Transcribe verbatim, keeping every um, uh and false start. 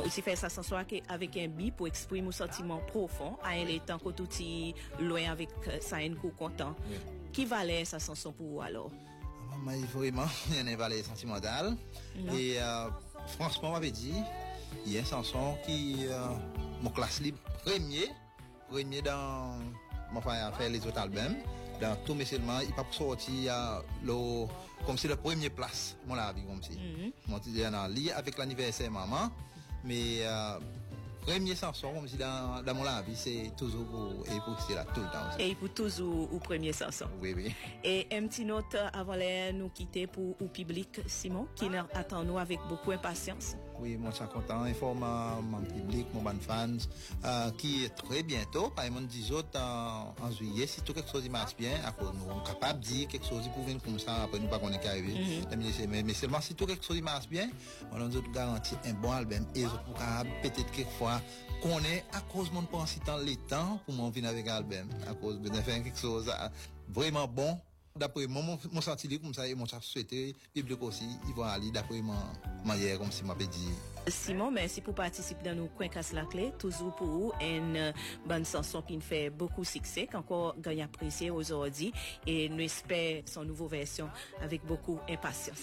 aussi fait ça chanson avec un bi pour exprimer un sentiment profond à un temps que tout est loin avec ça un coup content. Oui. Qui valait sa chanson pour vous alors? Mais vraiment, il y a une valeur sentimentale. Mm-hmm. Et euh, franchement, on m'avait dit, il y a une chanson qui euh, mon classe libre premier, premier dans mon frère a fait les autres albums. Dans tout mes seulement, il pas sorti euh, le comme si le premier place, mon la vie comme si. Mm-hmm. Mon dit lié avec l'anniversaire maman, mais euh, premier chanson comme si dans dans mon la vie c'est toujours pour et pour c'est là tout le temps aussi. Et pour toujours au premier chanson. Oui oui. Et une petite note avant de nous quitter pour au public Simon qui attend nous avec beaucoup d'impatience. Oui, moi je suis content informer mon public, mon bon fans euh, qui est très bientôt par exemple dix autres en, en juillet si tout quelque chose marche bien à cause nous sommes capable de dire quelque chose pour venir comme ça après nous pas qu'on est arrivé. Mm-hmm. mais, mais seulement si tout quelque chose marche bien, on nous garantit un bon album et pour capable peut-être quelquefois qu'on est à cause mon pense tant le temps pour m'en venir avec un album à cause de faire quelque chose vraiment bon d'après moi mon, mon senti comme ça et mon souhaité public aussi ils vont aller d'après ma manière comme si m'avait dit. Simon, merci pour participer dans nos coins casse la clé toujours pour vous une bonne chanson qui nous fait beaucoup succès qu'encore gagne apprécié aujourd'hui et nous espérons son nouvelle version avec beaucoup d'impatience.